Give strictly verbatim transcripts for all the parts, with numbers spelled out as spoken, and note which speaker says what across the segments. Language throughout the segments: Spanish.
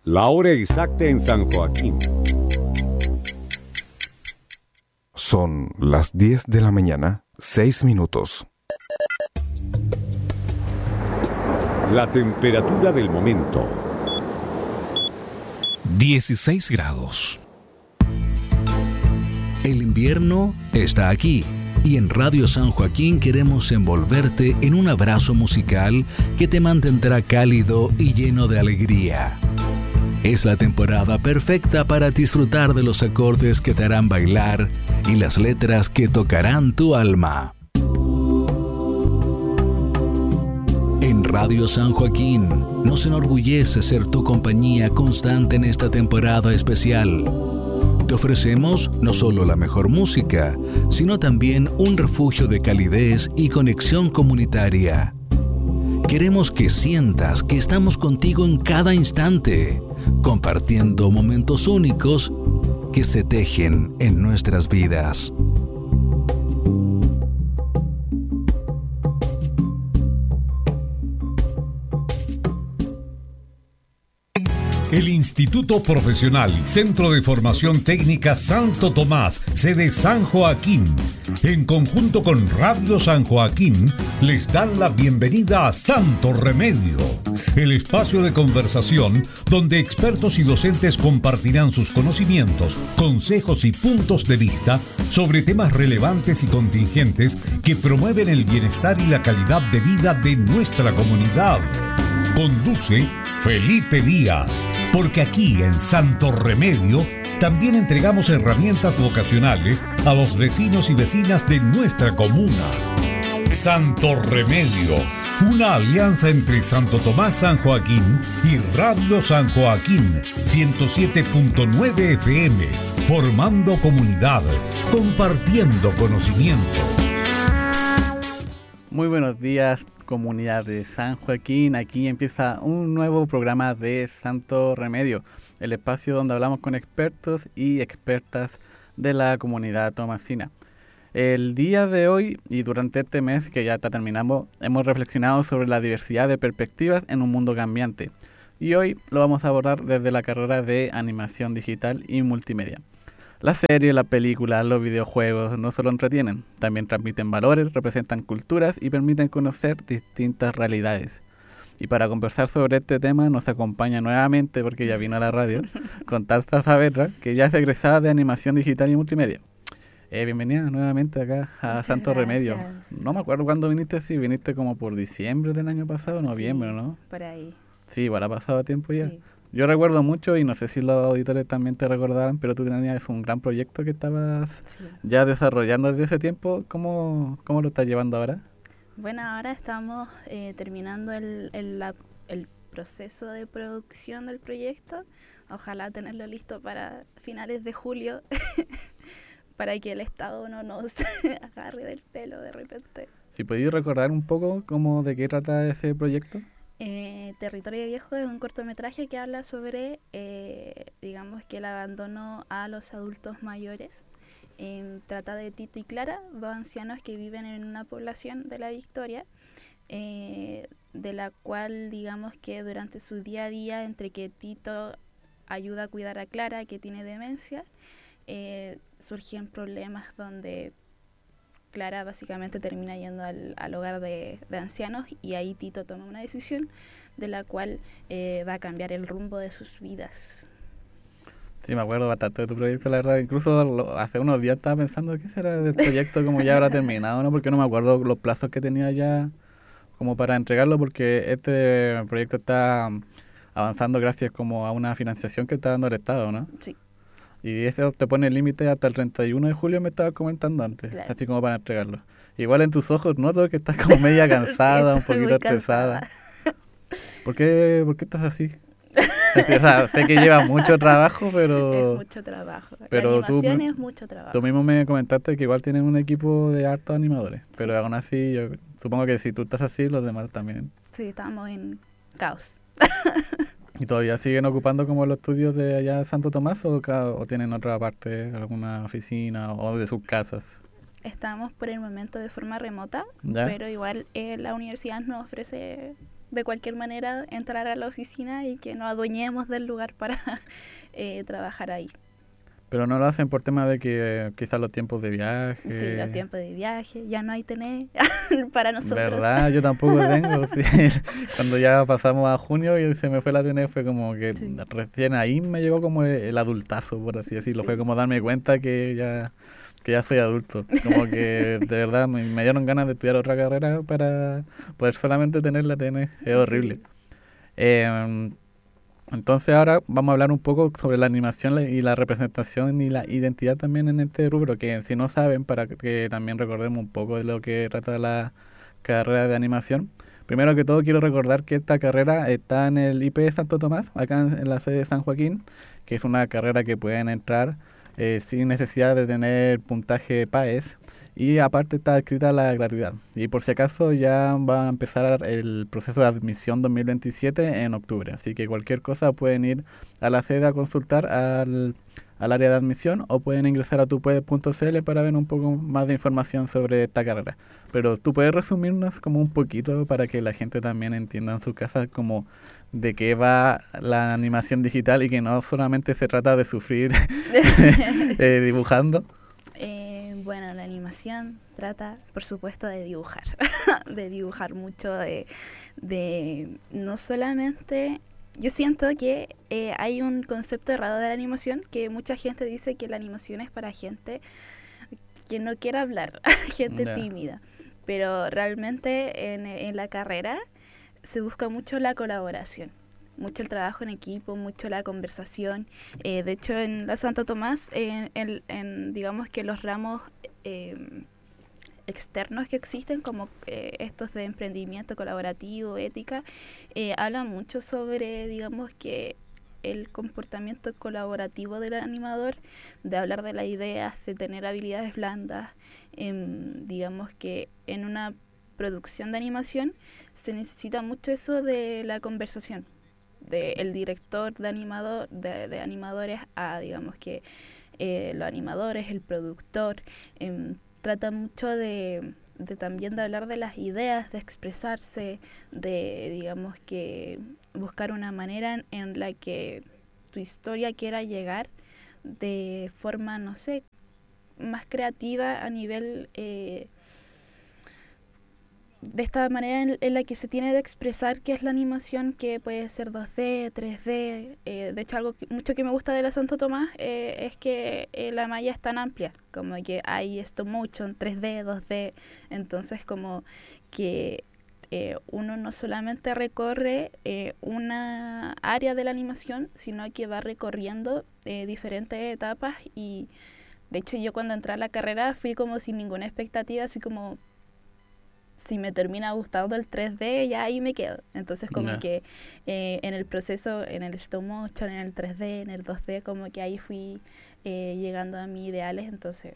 Speaker 1: La hora exacta en San Joaquín.
Speaker 2: Son las diez de la mañana, seis minutos.
Speaker 1: La temperatura del momento.
Speaker 3: dieciséis grados. El invierno está aquí y en Radio San Joaquín queremos envolverte en un abrazo musical que te mantendrá cálido y lleno de alegría. Es la temporada perfecta para disfrutar de los acordes que te harán bailar y las letras que tocarán tu alma. En Radio San Joaquín nos enorgullece ser tu compañía constante en esta temporada especial. Te ofrecemos no solo la mejor música, sino también un refugio de calidez y conexión comunitaria. Queremos que sientas que estamos contigo en cada instante, compartiendo momentos únicos que se tejen en nuestras vidas.
Speaker 4: El Instituto Profesional y Centro de Formación Técnica Santo Tomás, sede San Joaquín, en conjunto con Radio San Joaquín, les dan la bienvenida a Santo Remedio, el espacio de conversación donde expertos y docentes compartirán sus conocimientos, consejos y puntos de vista sobre temas relevantes y contingentes que promueven el bienestar y la calidad de vida de nuestra comunidad. Conduce Felipe Díaz, porque aquí en Santo Remedio también entregamos herramientas vocacionales a los vecinos y vecinas de nuestra comuna. Santo Remedio, una alianza entre Santo Tomás San Joaquín y Radio San Joaquín, ciento siete punto nueve F M, formando comunidad, compartiendo conocimiento.
Speaker 5: Muy buenos días, comunidad de San Joaquín. Aquí empieza un nuevo programa de Santo Remedio, el espacio donde hablamos con expertos y expertas de la comunidad tomasina. El día de hoy y durante este mes que ya está terminando, hemos reflexionado sobre la diversidad de perspectivas en un mundo cambiante. Y hoy lo vamos a abordar desde la carrera de animación digital y multimedia. Las series, las películas, los videojuegos no solo entretienen, también transmiten valores, representan culturas y permiten conocer distintas realidades. Y para conversar sobre este tema nos acompaña nuevamente, porque ya vino a la radio, Constanza Saavedra, que ya es egresada de animación digital y multimedia. Eh, bienvenida nuevamente acá a Muchas Santo gracias. Remedio. No me acuerdo cuándo viniste, si viniste como por diciembre del año pasado, noviembre,
Speaker 6: sí,
Speaker 5: ¿no?
Speaker 6: Por ahí.
Speaker 5: Sí, igual ha pasado tiempo ya.
Speaker 6: Sí.
Speaker 5: Yo recuerdo mucho, y no sé si los auditores también te recordarán, pero tú tenías un gran proyecto que estabas sí. ya desarrollando desde ese tiempo. ¿Cómo, cómo lo estás llevando ahora?
Speaker 6: Bueno, ahora estamos eh, terminando el, el, la, el proceso de producción del proyecto. Ojalá tenerlo listo para finales de julio, para que el Estado no nos agarre del pelo de repente.
Speaker 5: Si podéis recordar un poco cómo de qué trata ese proyecto.
Speaker 6: Eh, Territorio Viejo es un cortometraje que habla sobre, eh, digamos que el abandono a los adultos mayores. Eh, trata de Tito y Clara, dos ancianos que viven en una población de La Victoria, eh, de la cual digamos que durante su día a día, entre que Tito ayuda a cuidar a Clara, que tiene demencia, eh, surgen problemas donde Clara básicamente termina yendo al, al hogar de, de ancianos, y ahí Tito toma una decisión de la cual eh, va a cambiar el rumbo de sus vidas.
Speaker 5: Sí, me acuerdo bastante de tu proyecto, la verdad. Incluso lo, hace unos días estaba pensando qué será del proyecto, como ya habrá terminado, ¿no? Porque no me acuerdo los plazos que tenía ya como para entregarlo, porque este proyecto está avanzando gracias como a una financiación que está dando el Estado, ¿no?
Speaker 6: Sí.
Speaker 5: Y eso te pone el límite hasta el treinta y uno de julio, me estabas comentando antes, claro. Así como para entregarlo. Igual en tus ojos noto que estás como media cansada, sí, un poquito estresada. ¿Por qué, ¿Por qué estás así? O sea, sé que lleva mucho trabajo, pero...
Speaker 6: Es mucho trabajo.
Speaker 5: Pero
Speaker 6: la animación
Speaker 5: tú,
Speaker 6: es mucho trabajo.
Speaker 5: Tú mismo me comentaste que igual tienen un equipo de hartos animadores, sí. Pero aún así, yo supongo que si tú estás así, los demás también.
Speaker 6: Sí, estamos en caos.
Speaker 5: ¿Y todavía siguen ocupando como los estudios de allá de Santo Tomás o, o tienen otra parte, alguna oficina o de sus casas?
Speaker 6: Estamos por el momento de forma remota,
Speaker 5: ¿ya?
Speaker 6: Pero igual eh, la universidad nos ofrece de cualquier manera entrar a la oficina y que nos adueñemos del lugar para eh, trabajar ahí.
Speaker 5: Pero no lo hacen por tema de que eh, quizás los tiempos de viaje.
Speaker 6: Sí, los tiempos de viaje, ya no hay tener para nosotros.
Speaker 5: ¿Verdad? Yo tampoco tengo. Sí. Cuando ya pasamos a junio y se me fue la T N E, fue como que sí. Recién ahí me llegó como el, el adultazo, por así decirlo. Sí. Fue como darme cuenta que ya que ya soy adulto. Como que de verdad me, me dieron ganas de estudiar otra carrera para poder solamente tener la T N E. Es horrible. Sí. Eh, Entonces ahora vamos a hablar un poco sobre la animación y la representación y la identidad también en este rubro, que si no saben, para que también recordemos un poco de lo que trata la carrera de animación. Primero que todo quiero recordar que esta carrera está en el I P Santo Tomás, acá en la sede de San Joaquín, que es una carrera que pueden entrar eh, sin necesidad de tener puntaje P A E S. Y aparte está escrita la gratuidad. Y por si acaso ya va a empezar el proceso de admisión dos mil veintisiete en octubre. Así que cualquier cosa pueden ir a la sede a consultar al, al área de admisión o pueden ingresar a tupuedes punto c l para ver un poco más de información sobre esta carrera. Pero tú puedes resumirnos como un poquito para que la gente también entienda en su casa como de qué va la animación digital y que no solamente se trata de sufrir eh, dibujando.
Speaker 6: Bueno, la animación trata, por supuesto, de dibujar, de dibujar mucho, de, de no solamente... Yo siento que eh, hay un concepto errado de la animación, que mucha gente dice que la animación es para gente que no quiere hablar, gente no. tímida, pero realmente en, en la carrera se busca mucho la colaboración. Mucho el trabajo en equipo, mucho la conversación. Eh, de hecho, en la Santo Tomás, en, en, en digamos que los ramos eh, externos que existen, como eh, estos de emprendimiento colaborativo, ética, eh, hablan mucho sobre, digamos que el comportamiento colaborativo del animador, de hablar de las ideas, de tener habilidades blandas. Eh, digamos que en una producción de animación se necesita mucho eso de la conversación. De el director de animador de, de animadores a digamos que eh, los animadores, el productor, eh, trata mucho de, de también de hablar de las ideas, de expresarse, de digamos que buscar una manera en, en la que tu historia quiera llegar de forma, no sé, más creativa a nivel eh, de esta manera en, en la que se tiene de expresar qué es la animación, que puede ser dos D, tres D. Eh, de hecho, algo que, mucho que me gusta de la Santo Tomás eh, es que eh, la malla es tan amplia, como que hay stop motion, tres D, dos D. Entonces, como que eh, uno no solamente recorre eh, una área de la animación, sino que va recorriendo eh, diferentes etapas. Y de hecho, yo cuando entré a la carrera fui como sin ninguna expectativa, así como... si me termina gustando el tres D, ya ahí me quedo. Entonces, como no. que eh, en el proceso, en el stop motion, en el tres D, en el dos D, como que ahí fui eh, llegando a mis ideales. Entonces,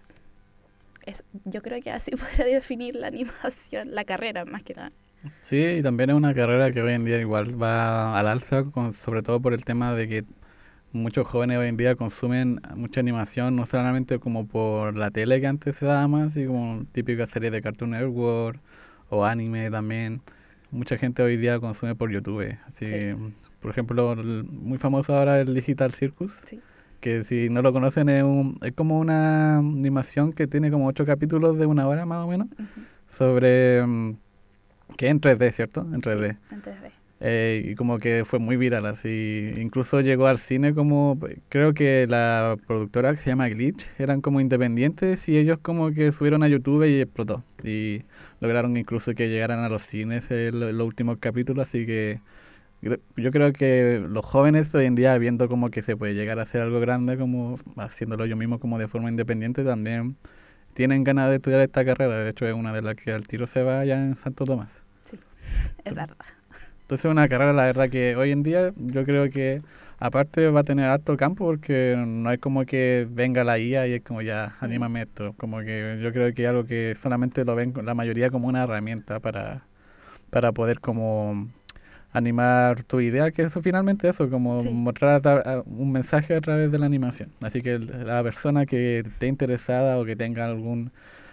Speaker 6: es, yo creo que así podría definir la animación, la carrera, más que nada.
Speaker 5: Sí, y también es una carrera que hoy en día igual va al alza, con, sobre todo por el tema de que muchos jóvenes hoy en día consumen mucha animación, no solamente como por la tele que antes se daba más, y como típicas series de Cartoon Network, o anime también. Mucha gente hoy día consume por YouTube. Así, sí. Por ejemplo, el, muy famoso ahora el Digital Circus, sí. que si no lo conocen es, un, es como una animación que tiene como ocho capítulos de una hora más o menos, uh-huh. sobre... Um, que es en tres D, ¿cierto? En tres D.
Speaker 6: Sí, en tres D.
Speaker 5: Eh, y como que fue muy viral, así. Incluso llegó al cine como... Creo que la productora que se llama Glitch eran como independientes y ellos como que subieron a YouTube y explotó. Y lograron incluso que llegaran a los cines en los últimos capítulos, así que yo creo que los jóvenes hoy en día, viendo como que se puede llegar a hacer algo grande, como haciéndolo yo mismo como de forma independiente, también tienen ganas de estudiar esta carrera. De hecho, es una de las que al tiro se va allá en Santo Tomás.
Speaker 6: Sí, es verdad.
Speaker 5: Entonces es una carrera, la verdad, que hoy en día yo creo que aparte va a tener harto campo, porque no es como que venga la I A y es como ya, anímame esto. Como que yo creo que es algo que solamente lo ven la mayoría como una herramienta para, para poder como animar tu idea, que eso finalmente eso, como sí. mostrar a, un mensaje a través de la animación. Así que la persona que esté interesada o que tenga algún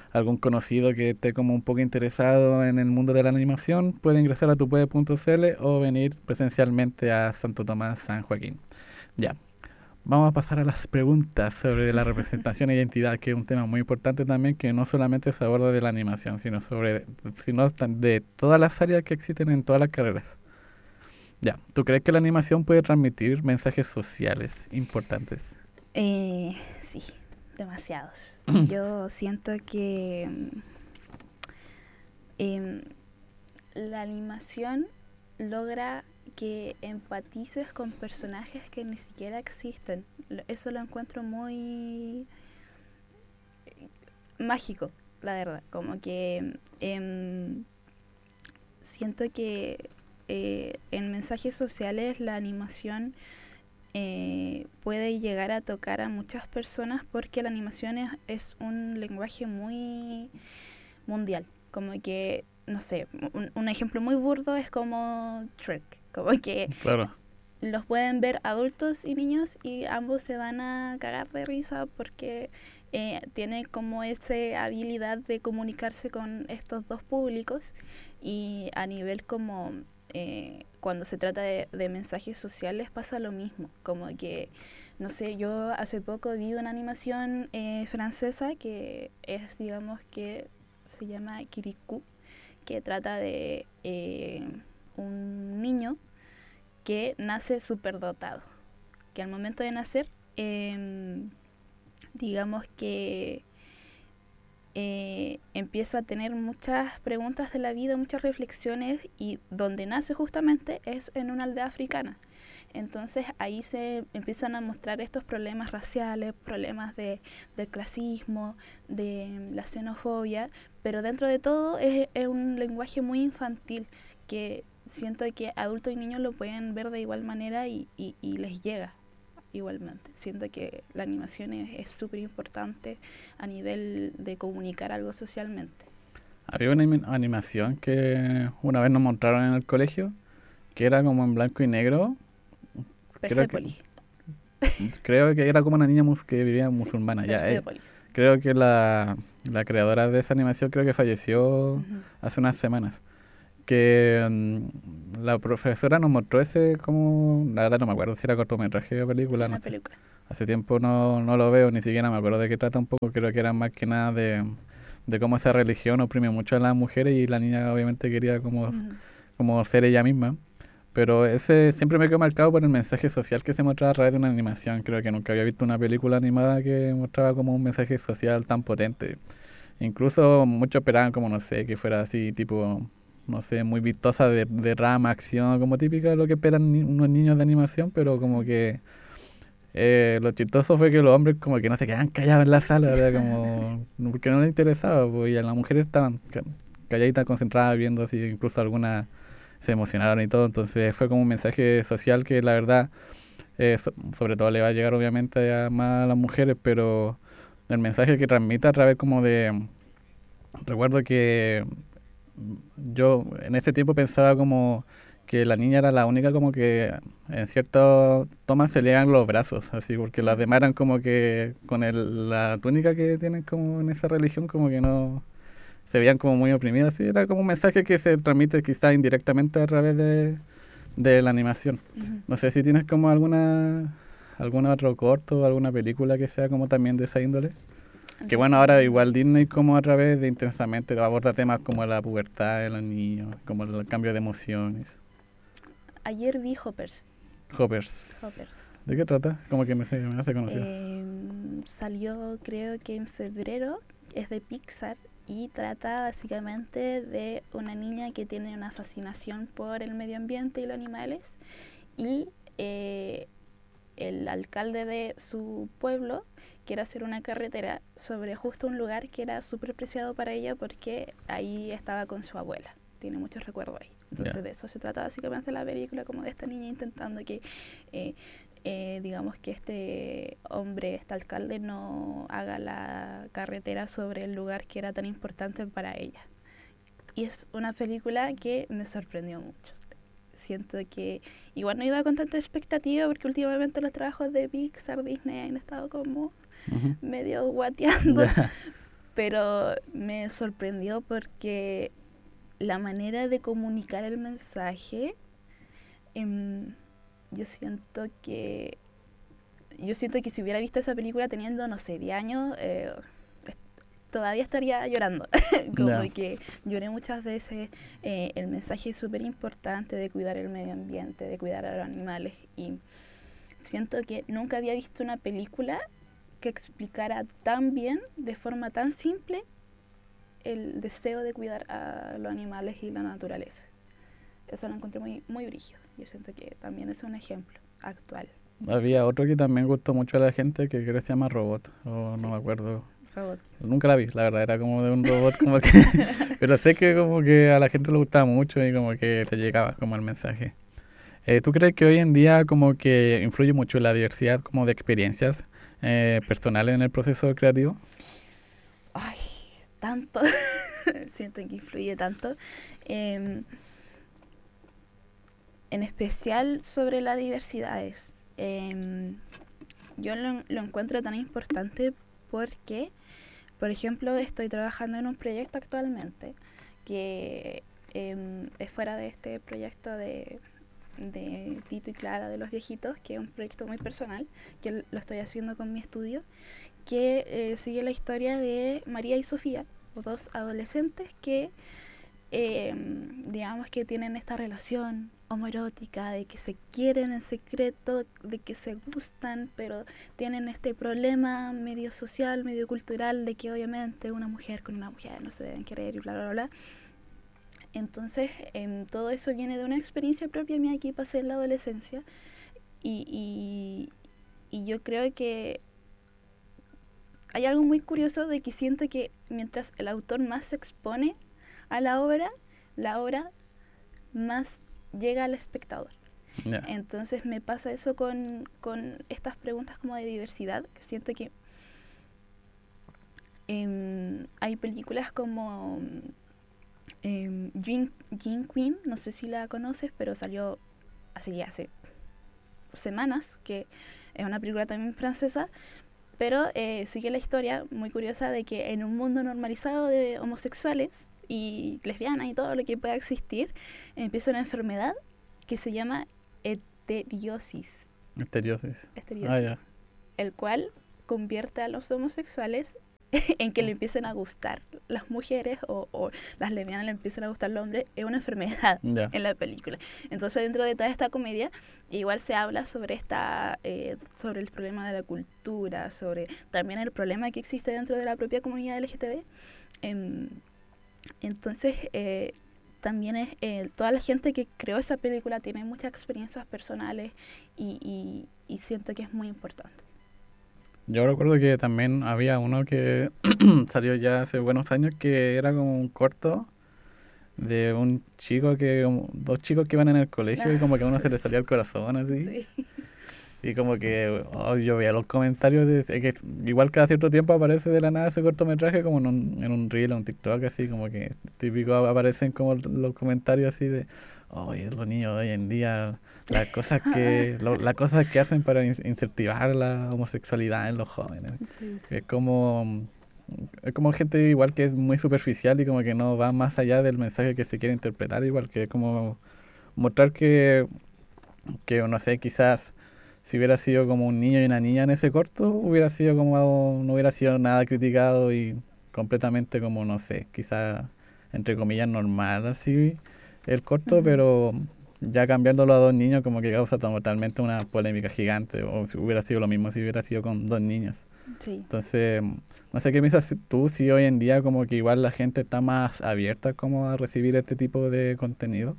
Speaker 5: algún conocido que esté como un poco interesado en el mundo de la animación, puede ingresar a tupuede punto c l o venir presencialmente a Santo Tomás, San Joaquín. Ya, vamos a pasar a las preguntas sobre la representación e identidad, que es un tema muy importante también, que no solamente se aborda de la animación, sino sobre sino de todas las áreas que existen en todas las carreras. Ya, ¿tú crees que la animación puede transmitir mensajes sociales importantes?
Speaker 6: Eh, sí, demasiados. Yo siento que eh, la animación logra que empatices con personajes que ni siquiera existen. Eso lo encuentro muy mágico, la verdad. Como que eh, siento que eh, en mensajes sociales la animación eh, puede llegar a tocar a muchas personas, porque la animación es, es un lenguaje muy mundial. Como que, no sé, un, un ejemplo muy burdo es como Shrek. Como que
Speaker 5: Claro.
Speaker 6: los pueden ver adultos y niños y ambos se van a cagar de risa porque eh, tiene como esa habilidad de comunicarse con estos dos públicos. Y a nivel como eh, cuando se trata de, de mensajes sociales pasa lo mismo. Como que, no sé, yo hace poco vi una animación eh, francesa que es, digamos, que se llama Kirikou, que trata de eh, un niño que nace superdotado, que al momento de nacer, eh, digamos que eh, empieza a tener muchas preguntas de la vida, muchas reflexiones, y donde nace justamente es en una aldea africana. Entonces ahí se empiezan a mostrar estos problemas raciales, problemas de, del clasismo, de la xenofobia, pero dentro de todo es, es un lenguaje muy infantil que siento que adultos y niños lo pueden ver de igual manera y, y, y les llega igualmente. Siento que la animación es súper importante a nivel de comunicar algo socialmente.
Speaker 5: Había una anim- animación que una vez nos mostraron en el colegio, que era como en blanco y negro.
Speaker 6: Persepolis.
Speaker 5: Creo que, creo que era como una niña mus- que vivía musulmana. Ya, eh,
Speaker 6: Persepolis.
Speaker 5: creo que la, la creadora de esa animación creo que falleció
Speaker 6: Ujú.
Speaker 5: hace unas semanas. Que mm, la profesora nos mostró ese como, la verdad no me acuerdo si era cortometraje o película, no
Speaker 6: Una
Speaker 5: sé.
Speaker 6: película.
Speaker 5: Hace tiempo no, no lo veo, ni siquiera me acuerdo de qué trata un poco. Creo que era más que nada de, de cómo esa religión oprime mucho a las mujeres y la niña obviamente quería como,
Speaker 6: Ujú.
Speaker 5: como ser ella misma. Pero ese siempre me quedó marcado por el mensaje social que se mostraba a través de una animación. Creo que nunca había visto una película animada que mostraba como un mensaje social tan potente. Incluso muchos esperaban como, no sé, que fuera así tipo, no sé, muy vistosa de, de rama, acción, como típica de lo que esperan ni- unos niños de animación, pero como que eh, lo chistoso fue que los hombres como que no se quedaban callados en la sala, ¿verdad? Como, no- porque no les interesaba, pues, y a las mujeres estaban ca- calladitas, concentradas, viendo así, incluso algunas se emocionaron y todo. Entonces fue como un mensaje social que la verdad, eh, so- sobre todo le va a llegar obviamente a más a las mujeres, pero el mensaje que transmite a través como de... Recuerdo que yo en ese tiempo pensaba como que la niña era la única como que en ciertas tomas se le iban los brazos, así, porque las demás eran como que con el, la túnica que tienen como en esa religión como que no se veían como muy oprimidas, así, era como un mensaje que se transmite quizás indirectamente a través de, de la animación.
Speaker 6: Ujú.
Speaker 5: No sé si tienes como alguna algún otro corto, alguna película que sea como también de esa índole. Que bueno, ahora igual Disney como a través de Intensamente aborda temas como la pubertad de los niños, como el cambio de emociones.
Speaker 6: Ayer vi Hoppers.
Speaker 5: Hoppers.
Speaker 6: Hoppers.
Speaker 5: ¿De qué trata? Como que me, se- me hace conocido.
Speaker 6: Eh, salió creo que en febrero, es de Pixar y trata básicamente de una niña que tiene una fascinación por el medio ambiente y los animales, y eh, el alcalde de su pueblo quiere hacer una carretera sobre justo un lugar que era súper preciado para ella porque ahí estaba con su abuela, tiene muchos recuerdos ahí. Entonces
Speaker 5: Ya.
Speaker 6: de eso se trata básicamente la película, como de esta niña intentando que eh, eh, digamos que este hombre, este alcalde no haga la carretera sobre el lugar que era tan importante para ella. Y es una película que me sorprendió mucho. Siento que igual no iba con tanta expectativa porque últimamente los trabajos de Pixar, Disney han estado como
Speaker 5: Ujú.
Speaker 6: medio guateando,
Speaker 5: Ya.
Speaker 6: pero me sorprendió porque la manera de comunicar el mensaje, eh, yo siento que yo siento que si hubiera visto esa película teniendo, no sé, diez años, eh, todavía estaría llorando. Como
Speaker 5: Yeah.
Speaker 6: que lloré muchas veces. Eh, el mensaje es súper importante de cuidar el medio ambiente, de cuidar a los animales. Y siento que nunca había visto una película que explicara tan bien, de forma tan simple, el deseo de cuidar a los animales y la naturaleza. Eso lo encontré muy, muy brígido. Yo siento que también es un ejemplo actual.
Speaker 5: Había otro que también gustó mucho a la gente que creo que se llama Robot, o
Speaker 6: Sí.
Speaker 5: no me acuerdo.
Speaker 6: Robot.
Speaker 5: Nunca la vi, la verdad, era como de un robot como que... Pero sé que como que a la gente le gustaba mucho y como que le llegaba como el mensaje. Eh, ¿Tú crees que hoy en día como que influye mucho la diversidad como de experiencias eh, personales en el proceso creativo?
Speaker 6: Ay, tanto. Siento que influye tanto. Eh, en especial sobre las diversidades. Eh, yo lo, lo encuentro tan importante porque, por ejemplo, estoy trabajando en un proyecto actualmente que eh, es fuera de este proyecto de, de Tito y Clara de los viejitos, que es un proyecto muy personal, que lo estoy haciendo con mi estudio, que eh, sigue la historia de María y Sofía, dos adolescentes que eh, digamos que tienen esta relación homoerótica, de que se quieren en secreto, de que se gustan, pero tienen este problema medio social, medio cultural, de que obviamente una mujer con una mujer no se deben querer y bla, bla, bla. Entonces, eh, todo eso viene de una experiencia propia mía que pasé en la adolescencia y, y, y yo creo que hay algo muy curioso de que siento que mientras el autor más se expone a la obra, la obra más llega al espectador.
Speaker 5: Yeah.
Speaker 6: Entonces me pasa eso con, con estas preguntas como de diversidad, que siento que eh, hay películas como eh, Jean, Jean Queen, no sé si la conoces, pero salió así ya hace semanas, que es una película también francesa, pero eh, sigue la historia muy curiosa de que en un mundo normalizado de homosexuales y lesbianas y todo lo que pueda existir, empieza una enfermedad que se llama heteriosis,
Speaker 5: Misteriosis.
Speaker 6: heteriosis
Speaker 5: Ah, ya.
Speaker 6: el cual convierte a los homosexuales en que le empiecen a gustar las mujeres o, o las lesbianas le empiezan a gustar los hombres. Es una enfermedad
Speaker 5: Ya.
Speaker 6: en la película. Entonces, dentro de toda esta comedia, igual se habla sobre esta eh, sobre el problema de la cultura, sobre también el problema que existe dentro de la propia comunidad L G T B. Eh, entonces, eh, también es eh, toda la gente que creó esa película tiene muchas experiencias personales y, y, y siento que es muy importante.
Speaker 5: Yo recuerdo que también había uno que salió ya hace buenos años que era como un corto de un chico que, como dos chicos que iban en el colegio y como que a uno se le salía el corazón así.
Speaker 6: Sí.
Speaker 5: Y como que oh, yo veía los comentarios de es que igual cada cierto tiempo aparece de la nada ese cortometraje como en un, en un reel o un TikTok así como que típico aparecen como los comentarios así de oye, los niños de hoy en día las cosas que lo, las cosas que hacen para in- incentivar la homosexualidad en los jóvenes.
Speaker 6: Sí, sí.
Speaker 5: Es como es como gente igual que es muy superficial y como que no va más allá del mensaje que se quiere interpretar, igual que es como mostrar que que no sé, quizás si hubiera sido como un niño y una niña en ese corto, hubiera sido como, no hubiera sido nada criticado y completamente como, no sé, quizás entre comillas normal así el corto,
Speaker 6: Ujú.
Speaker 5: pero ya cambiándolo a dos niños como que causa totalmente una polémica gigante, o si hubiera sido lo mismo si hubiera sido con dos niñas.
Speaker 6: Sí.
Speaker 5: Entonces, no sé qué piensas tú si hoy en día como que igual la gente está más abierta como a recibir este tipo de contenido.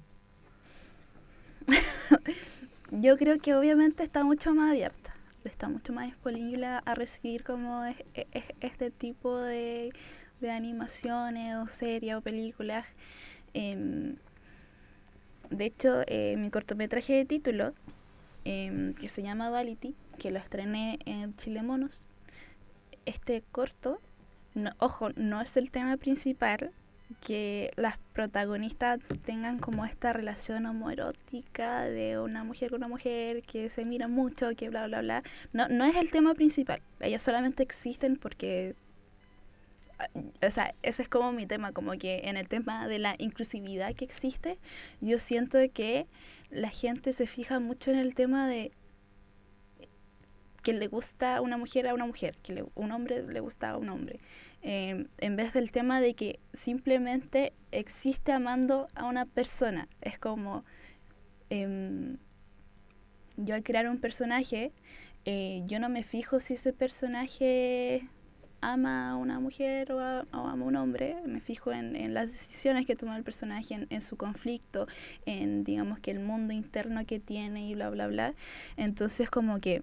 Speaker 6: Yo creo que obviamente está mucho más abierta, está mucho más disponible a, a recibir como es, es- este tipo de, de animaciones o series o películas. Em, de hecho, eh, mi cortometraje de título, em, que se llama Duality, que lo estrené en Chile Monos, este corto, no- ojo, no es el tema principal, que las protagonistas tengan como esta relación homoerótica de una mujer con una mujer que se mira mucho, que bla bla bla. No, no es el tema principal. Ellas solamente existen porque o sea, ese es como mi tema, como que en el tema de la inclusividad que existe, yo siento que la gente se fija mucho en el tema de que le gusta una mujer a una mujer, que le, un hombre le gusta a un hombre, eh, en vez del tema de que simplemente existe amando a una persona. Es como, eh, yo al crear un personaje, eh, yo no me fijo si ese personaje ama a una mujer o, a, o ama a un hombre, me fijo en, en las decisiones que toma el personaje, en, en su conflicto, en, digamos, que el mundo interno que tiene y bla, bla, bla. Entonces, como que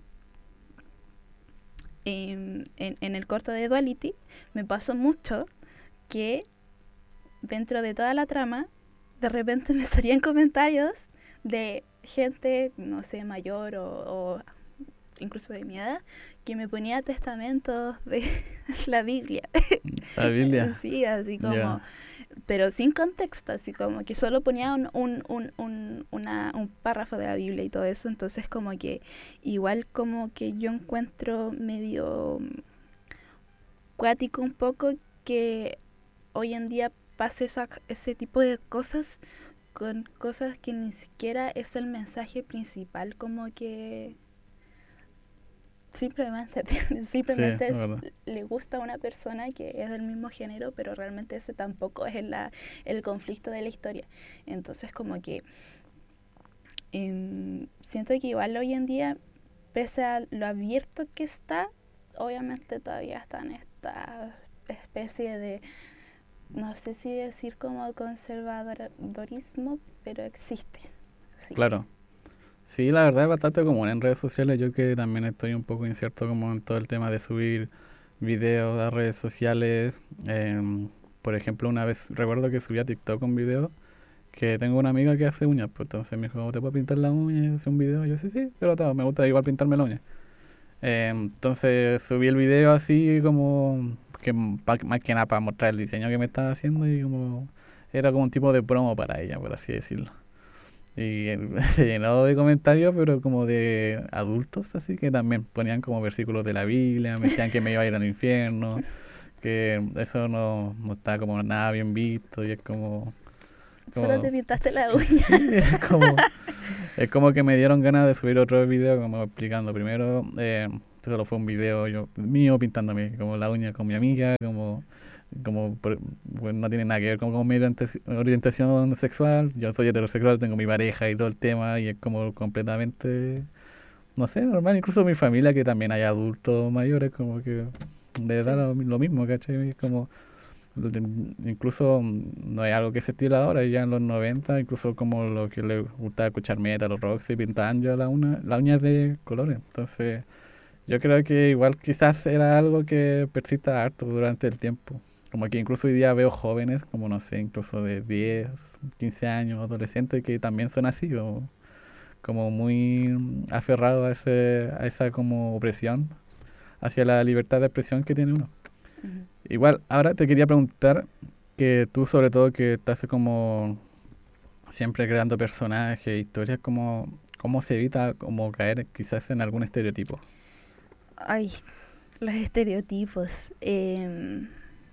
Speaker 6: En, en, en el corto de Duality me pasó mucho que dentro de toda la trama de repente me salían comentarios de gente, no sé, mayor o, o incluso de mi edad, que me ponía testamentos de la Biblia.
Speaker 5: La Biblia.
Speaker 6: Sí, así como,
Speaker 5: Yeah.
Speaker 6: pero sin contexto, así como que solo ponía un, un, un, un, una, un párrafo de la Biblia y todo eso. Entonces como que igual como que yo encuentro medio cuático un poco que hoy en día pase esa, ese tipo de cosas con cosas que ni siquiera es el mensaje principal, como que simplemente, simplemente
Speaker 5: Sí,
Speaker 6: es-
Speaker 5: es verdad.
Speaker 6: le gusta a una persona que es del mismo género, pero realmente ese tampoco es la, el conflicto de la historia. Entonces como que em, siento que igual hoy en día, pese a lo abierto que está, obviamente todavía está en esta especie de, no sé si decir como conservadorismo, pero existe. existe.
Speaker 5: Claro. Sí, la verdad es bastante común en redes sociales. Yo que también estoy un poco incierto como en todo el tema de subir videos a redes sociales. Em, por ejemplo, una vez recuerdo que subí a TikTok un video que tengo una amiga que hace uñas, pues entonces me dijo, ¿te puedo pintar las uñas y hacer un video? Y yo, sí, sí, pero todo, me gusta igual pintarme las uñas. Em, entonces subí el video así como que m- pa- más que nada para mostrar el diseño que me estaba haciendo y como era como un tipo de promo para ella, por así decirlo. Y eh, se llenó de comentarios, pero como de adultos, así que también ponían como versículos de la Biblia, me decían que me iba a ir al infierno, que eso no, no está como nada bien visto, y es como...
Speaker 6: Solo
Speaker 5: como
Speaker 6: te pintaste la
Speaker 5: sí,
Speaker 6: uña.
Speaker 5: es como, es como que me dieron ganas de subir otro video como explicando. Primero, eh, solo fue un video yo mío pintándome como la uña con mi amiga, como como por- bueno, no tiene nada que ver con, con mi orientaci- orientación sexual. Yo soy heterosexual, tengo mi pareja y todo el tema, y es como completamente, no sé, normal. Incluso mi familia, que también hay adultos mayores, como que les da
Speaker 6: Sí.
Speaker 5: lo, lo mismo, ¿cachai? Es como, incluso mm, no es algo que se estila ahora, ya en los noventa, incluso como lo que le gustaba escuchar metal o rock, se pintaban ya la, una, la uña de colores. Entonces, yo creo que igual quizás era algo que persista harto durante el tiempo. Como que incluso hoy día veo jóvenes, como no sé, incluso de diez, quince años, adolescentes, que también son así, como, como muy mm, aferrados a, ese, a esa como opresión hacia la libertad de expresión que tiene uno.
Speaker 6: Ujú.
Speaker 5: Igual, ahora te quería preguntar que tú sobre todo que estás como siempre creando personajes, historias, como, ¿cómo se evita como caer quizás en algún estereotipo?
Speaker 6: Ay, los estereotipos. em,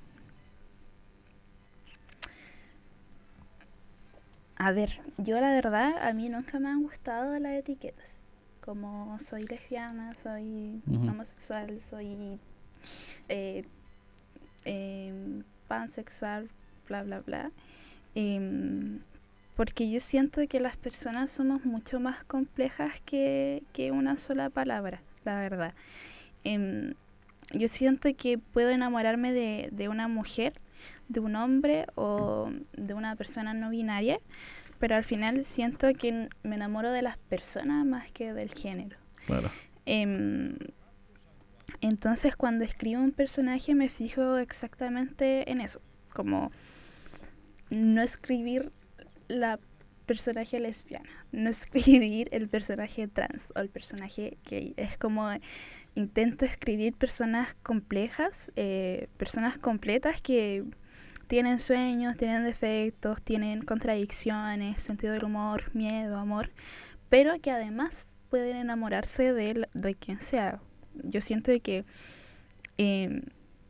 Speaker 6: A ver, yo la verdad, a mí nunca me han gustado las etiquetas. Como soy lesbiana, soy
Speaker 5: Ujú.
Speaker 6: homosexual, soy eh, em, pansexual, bla, bla, bla. Em, porque yo siento que las personas somos mucho más complejas que, que una sola palabra, la verdad. Em, yo siento que puedo enamorarme de, de una mujer, de un hombre o de una persona no binaria, pero al final siento que n- me enamoro de las personas más que del género.
Speaker 5: Claro.
Speaker 6: Em, entonces cuando escribo un personaje me fijo exactamente en eso, como no escribir la personaje lesbiana, no escribir el personaje trans o el personaje gay, es como intento escribir personas complejas, eh, personas completas que tienen sueños, tienen defectos, tienen contradicciones, sentido del humor, miedo, amor, pero que además pueden enamorarse de, él- de quien sea. Yo siento que eh,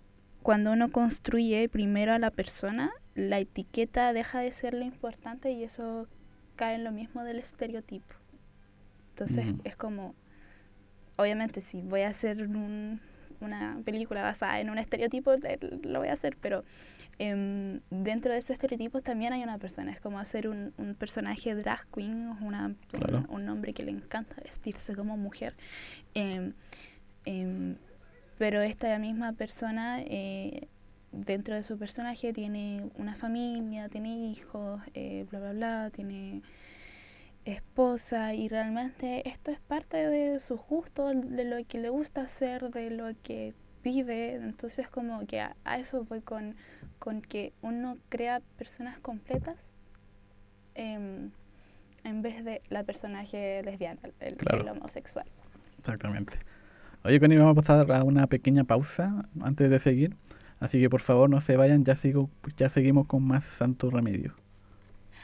Speaker 6: cuando uno construye primero a la persona, la etiqueta deja de ser lo importante y eso cae en lo mismo del estereotipo. Entonces mm. es como, obviamente si voy a hacer un, una película basada en un estereotipo, lo voy a hacer, pero eh, dentro de ese estereotipo también hay una persona. Es como hacer un, un personaje drag queen, una, claro. un, un hombre que le encanta vestirse como mujer. Eh, eh, pero esta misma persona, eh, dentro de su personaje, tiene una familia, tiene hijos, eh, bla, bla, bla, tiene esposa, y realmente esto es parte de su gusto, de lo que le gusta hacer, de lo que vive. Entonces como que a, a eso voy con, con que uno crea personas completas eh, en vez de la personaje lesbiana, el, claro. el homosexual.
Speaker 5: Exactamente. Oye, Connie, vamos a pasar a una pequeña pausa antes de seguir, así que por favor no se vayan, ya, sigo, ya seguimos con más Santo Remedio.